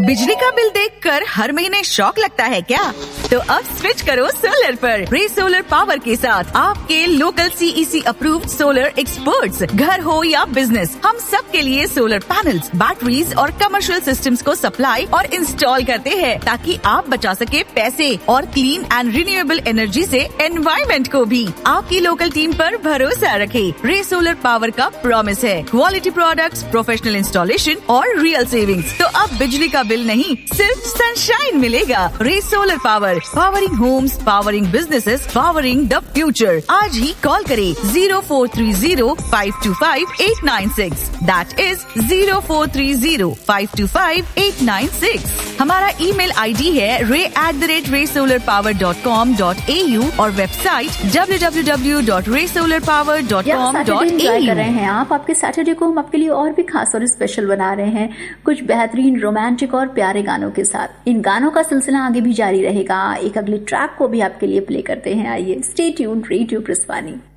बिजली का बिल देखकर हर महीने शॉक लगता है क्या? तो अब स्विच करो सोलर पर। रे सोलर पावर के साथ आपके local CEC approved solar experts. घर हो या बिजनेस, हम सब के लिए सोलर पैनल्स, बैटरीज और कमर्शियल सिस्टम्स को सप्लाई और इंस्टॉल करते हैं, ताकि आप बचा सके पैसे और क्लीन एंड रिन्यूएबल एनर्जी से एनवायरमेंट को भी। आपकी लोकल टीम पर भरोसा रखें। रे सोलर पावर का प्रॉमिस है क्वालिटी प्रोडक्ट्स, प्रोफेशनल इंस्टॉलेशन और रियल सेविंग्स। तो अब बिजली का बिल नहीं, सिर्फ सनशाइन मिलेगा। रे solar power, powering Holmes, powering businesses, powering the future. आज ही कॉल करें 0430-525-896। That is 0430-525-896। हमारा ईमेल ID है ray@raysolarpower.com.au और वेबसाइट www.raysolarpower.com.au। कर रहे हैं आपके सैटरडे को हम आपके लिए और भी खास और स्पेशल बना रहे हैं, कुछ बेहतरीन रोमांटिक और प्यारे गानों के साथ। इन गानों का सिलसिला आगे भी जारी रहेगा। एक अगले ट्रैक को भी आपके लिए प्ले करते हैं। आइए, स्टे ट्यून्ड, रेडियो प्रस्वानी।